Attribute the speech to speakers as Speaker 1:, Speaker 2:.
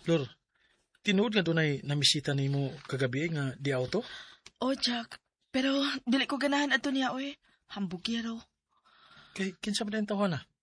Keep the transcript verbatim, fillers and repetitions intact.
Speaker 1: Lor, tinuod nga dunay namisita nimo kagabi nga di auto?
Speaker 2: Oh, Jack. Pero dili ko ganahan ato niya, oy. Hambugya raw.
Speaker 1: Kay kinsa man ang tawahan na?